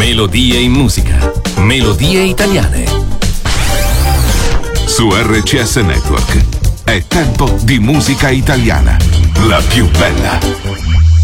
Melodie in musica. Melodie italiane. Su RCS Network è tempo di musica italiana. La più bella.